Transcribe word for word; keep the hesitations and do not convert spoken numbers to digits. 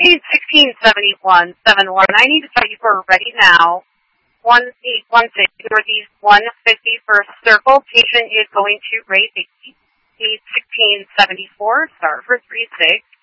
Page sixteen seventy-one, seven one. I need to tell you for ready now. one eight one six, Northeast one fifty First Circle. Patient is going to rate eight. Page sixteen seventy-four, star for three six.